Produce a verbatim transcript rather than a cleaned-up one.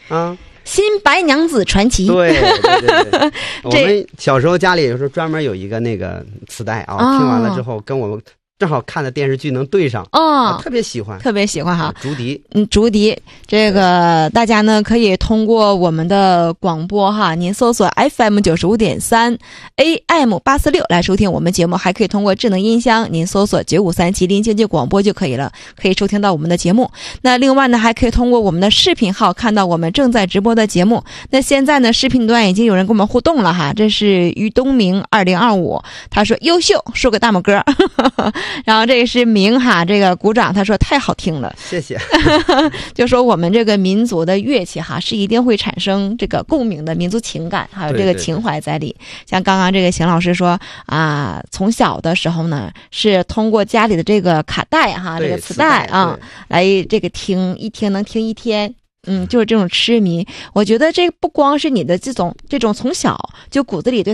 啊。 新白娘子传奇， 对对对对，我们小时候家里有时候专门有一个那个磁带啊，哦、听完了之后跟我们正好看的电视剧能对上， 哦， 特别喜欢， 特别喜欢哈。 竹笛， 嗯，竹笛，这个大家呢可以通过我们的广播哈，您搜索 F M 九十五点三 A M 八四六来收听我们节目，还可以通过智能音箱，您搜索九五三吉林经济广播就可以了，可以收听到我们的节目。那另外呢，还可以通过我们的视频号看到我们正在直播的节目。那现在呢，视频端已经有人跟我们互动了哈，这是于东明二零二五，他说优秀，竖个大拇哥，然后这个是明哈，这个鼓掌，他说太好听了， 谢谢。 就说我们这个民族的乐器哈，是一定会产生这个共鸣的民族情感，还有这个情怀在里。对对对，像刚刚这个邢老师说啊，从小的时候呢，是通过家里的这个卡带哈，这个磁带啊，来这个听一听，能听一天。嗯，就是这种痴迷，我觉得这不光是你的这种这种从小就骨子里对